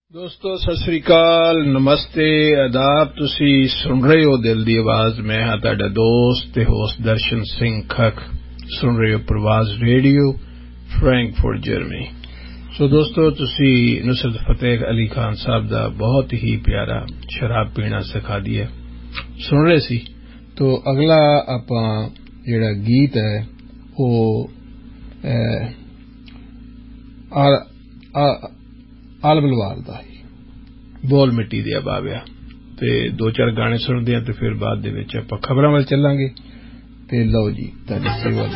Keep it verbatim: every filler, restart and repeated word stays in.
ਦੋਸਤੋ ਸਤਿ ਸ੍ਰੀ ਅਕਾਲ, ਨਮਸਤੇ, ਆਦਾਬ। ਤੁਸੀਂ ਸੁਣ ਰਹੇ ਹੋ ਦਿਲ ਦੀ ਆਵਾਜ਼। ਮੈਂ ਹਾਂ ਤੁਹਾਡਾ ਦੋਸਤ ਤੇ ਹੋਸਟ ਦਰਸ਼ਨ ਸਿੰਘ ਖੱਖ। ਸੁਣ ਰਹੇ ਹੋ ਪ੍ਰਵਾਜ਼ ਰੇਡੀਓ, ਫਰੈਂਕਫਰਟ, ਜਰਮਨੀ। ਸੋ ਦੋਸਤੋ, ਤੁਸੀਂ ਨੁਸਰਤ ਫਤਿਹ ਅਲੀ ਖਾਨ ਸਾਹਿਬ ਦਾ ਬਹੁਤ ਹੀ ਪਿਆਰਾ ਸ਼ਰਾਬ ਪੀਣਾ ਸਿਖਾ ਦਿਆ ਸੁਣ ਰਹੇ ਸੀ। ਤੋ ਅਗਲਾ ਆਪਾਂ ਜਿਹੜਾ ਗੀਤ ਹੈ ਉਹ ਆਲ ਬਲਵਾਲ ਦਾ ਹੀ ਬੋਲ ਮਿੱਟੀ ਦੇ ਬਾਬਿਆ। ਤੇ ਦੋ ਚਾਰ ਗਾਣੇ ਸੁਣਦੇ ਹਾਂ ਤੇ ਫਿਰ ਬਾਅਦ ਦੇ ਵਿੱਚ ਆਪਾਂ ਖਬਰਾਂ ਵੱਲ ਚੱਲਾਂਗੇ। ਤੇ ਲਓ ਜੀ, ਤੁਹਾਡੀ ਸੇਵਾ